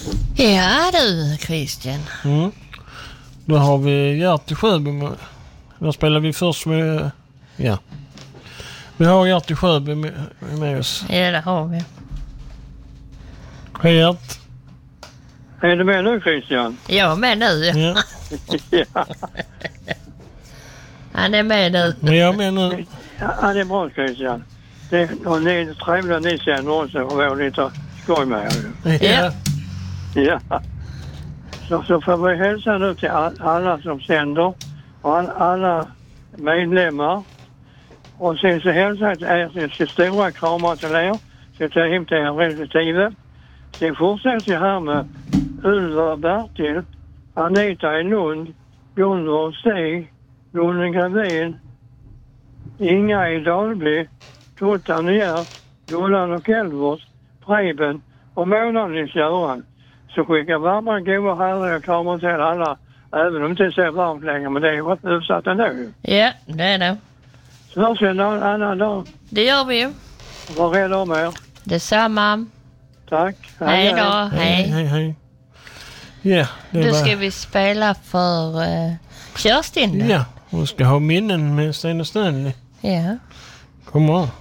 Ja du, Christian. Då har vi Gert i Sjöby med. Då spelar vi först med... Ja. Vi har Gert i Sjöby med oss. Ja, det har vi. Hej Gert. Är du med nu, Christian? Jag är med nu. Ja. Ja. Han är med nu. Men jag är med nu. Ja, det är bra, Christian. Och ni är trevliga, ni känner också och var lite skoj med er. Ja. Ja. Så får vi hälsa nu till alla som sänder och alla medlemmar. Och sen så hälsar jag till er till stora kramar till er. Så tar hem till er respektive. Sen fortsätter jag här med Ulva Bertil, Anita i Lund, Gunvor Stig, Gunnel Gravin, Inga i Dalby, Tottan i Hjärt, Gullan och Elvers, Preben och Månadens Göran. Så skickar varma, goda, härliga kramar till alla, även om det inte är så varmt längre, men det är ju utsatt ändå. Ja, det är det. Så hörs vi en annan dag. Det gör vi ju. Var rädd om er. Detsamma. Tack. Hej då. Hej. Ja, Då ska vi spela för Kerstin. Ja, hon ska ha minnen med Sten och Stanley. Ja. Kom on.